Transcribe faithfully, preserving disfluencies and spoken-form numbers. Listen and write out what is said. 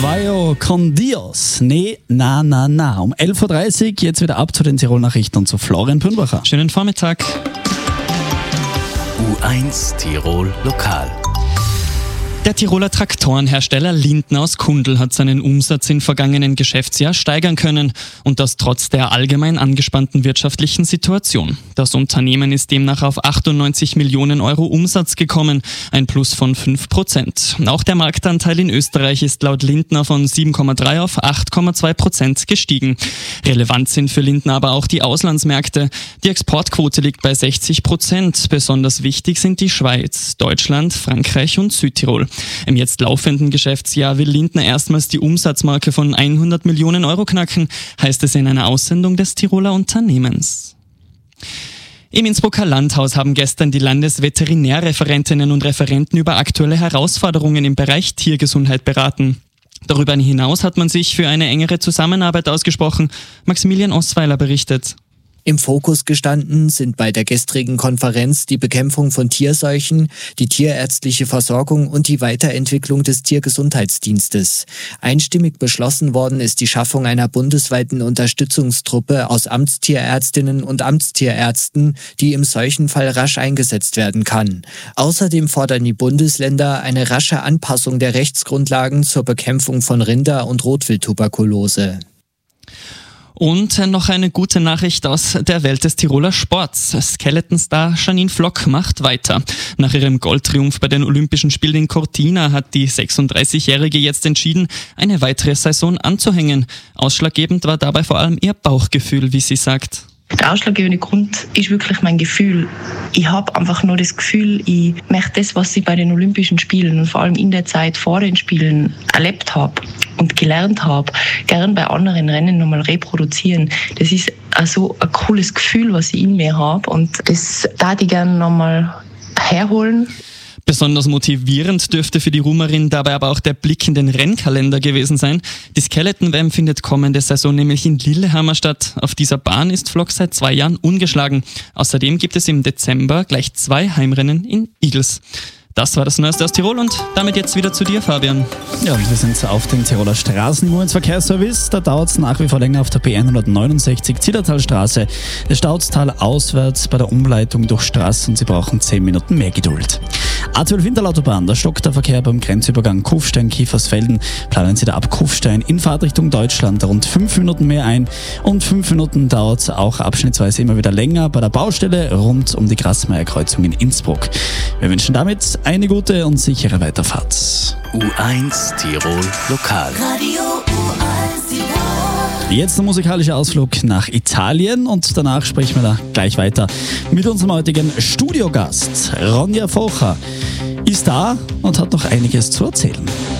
Vaio con Dios. Nee, na, na, na. Um elf Uhr dreißig jetzt wieder ab zu den Tirol-Nachrichten und zu Florian Pünbacher. Schönen Vormittag. U eins Tirol Lokal. Der Tiroler Traktorenhersteller Lindner aus Kundl hat seinen Umsatz im vergangenen Geschäftsjahr steigern können und das trotz der allgemein angespannten wirtschaftlichen Situation. Das Unternehmen ist demnach auf achtundneunzig Millionen Euro Umsatz gekommen, ein Plus von fünf Prozent. Auch der Marktanteil in Österreich ist laut Lindner von sieben Komma drei auf acht Komma zwei Prozent gestiegen. Relevant sind für Lindner aber auch die Auslandsmärkte. Die Exportquote liegt bei sechzig Prozent. Besonders wichtig sind die Schweiz, Deutschland, Frankreich und Südtirol. Im jetzt laufenden Geschäftsjahr will Lindner erstmals die Umsatzmarke von hundert Millionen Euro knacken, heißt es in einer Aussendung des Tiroler Unternehmens. Im Innsbrucker Landhaus haben gestern die Landesveterinärreferentinnen und Referenten über aktuelle Herausforderungen im Bereich Tiergesundheit beraten. Darüber hinaus hat man sich für eine engere Zusammenarbeit ausgesprochen. Maximilian Osweiler berichtet. Im Fokus gestanden sind bei der gestrigen Konferenz die Bekämpfung von Tierseuchen, die tierärztliche Versorgung und die Weiterentwicklung des Tiergesundheitsdienstes. Einstimmig beschlossen worden ist die Schaffung einer bundesweiten Unterstützungstruppe aus Amtstierärztinnen und Amtstierärzten, die im Seuchenfall rasch eingesetzt werden kann. Außerdem fordern die Bundesländer eine rasche Anpassung der Rechtsgrundlagen zur Bekämpfung von Rinder- und Rotwildtuberkulose. Und noch eine gute Nachricht aus der Welt des Tiroler Sports. Skeleton-Star Janine Flock macht weiter. Nach ihrem Goldtriumph bei den Olympischen Spielen in Cortina hat die sechsunddreißigjährige jetzt entschieden, eine weitere Saison anzuhängen. Ausschlaggebend war dabei vor allem ihr Bauchgefühl, wie sie sagt. Der ausschlaggebende Grund ist wirklich mein Gefühl. Ich habe einfach nur das Gefühl, ich möchte das, was ich bei den Olympischen Spielen und vor allem in der Zeit vor den Spielen erlebt habe und gelernt habe, gern bei anderen Rennen nochmal reproduzieren. Das ist also ein cooles Gefühl, was ich in mir habe und das darf ich gerne nochmal herholen. Besonders motivierend dürfte für die Ruhmerin dabei aber auch der Blick in den Rennkalender gewesen sein. Die Skeleton-W M findet kommende Saison nämlich in Lillehammer statt. Auf dieser Bahn ist Flock seit zwei Jahren ungeschlagen. Außerdem gibt es im Dezember gleich zwei Heimrennen in Igls. Das war das Neueste aus Tirol und damit jetzt wieder zu dir, Fabian. Ja, und wir sind auf den Tiroler Straßen im Verkehrsservice. Da dauert es nach wie vor länger auf der B hundertneunundsechzig Zillertalstraße. Es staut Tal auswärts bei der Umleitung durch Straße und Sie brauchen zehn Minuten mehr Geduld. A zwölf Winterlautobahn, da stockt der Verkehr beim Grenzübergang Kufstein-Kiefersfelden. Planen Sie da ab Kufstein in Fahrtrichtung Deutschland rund fünf Minuten mehr ein. Und fünf Minuten dauert es auch abschnittsweise immer wieder länger bei der Baustelle rund um die Grasmeier-Kreuzung in Innsbruck. Wir wünschen damit eine gute und sichere Weiterfahrt. U eins Tirol Lokal. Radio U eins Tirol. Jetzt ein musikalischer Ausflug nach Italien und danach sprechen wir da gleich weiter mit unserem heutigen Studiogast. Ronja Focha ist da und hat noch einiges zu erzählen.